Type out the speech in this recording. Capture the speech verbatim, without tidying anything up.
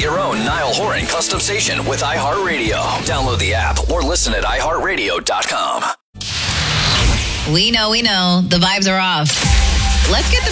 your own Niall Horan custom station with iHeartRadio. Download the app or listen at i heart radio dot com. We know, we know. The vibes are off. Let's get the